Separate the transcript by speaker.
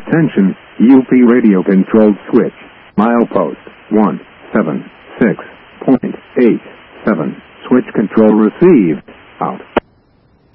Speaker 1: Attention, UP radio controlled switch. Milepost 176.87. Switch control received.